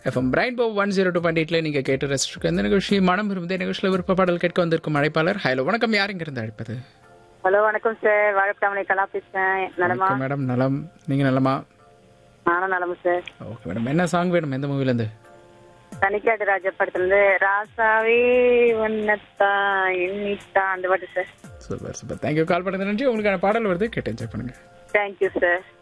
FM rainbow 102.8 நீங்கள் கேட்டு ரசிச்சிருக்க இந்த நிகழ்ச்சி மனம் விரும்புதே நிகழ்ச்சியில் விருப்ப பாடல் கேட்க வந்திருக்கும் அழைப்பாளர். ஹலோ வணக்கம், யார் இங்கிருந்து அழைப்பது? ஹலோ வணக்கம் சார், வாழைப்பட்டாமலை கலா பேசுறேன். நலமா? மேடம் நலம், நீங்கள் நலமா? நானும் நலமா சார். ஓகே மேடம், என்ன சாங் வேணும், எந்த மூவிலேருந்து? தனிக்காட்டு ராஜா படத்துல இருந்து ராசாவே ஒன்னத்தா எண்ணித்தா அந்த பாட்டு சார். Super super, thank you. கால் பண்ணது நன்றி. உங்களுக்கான பாடல் வருது, கேட்டு என்ஜாய் பண்ணுங்க. Thank you sir.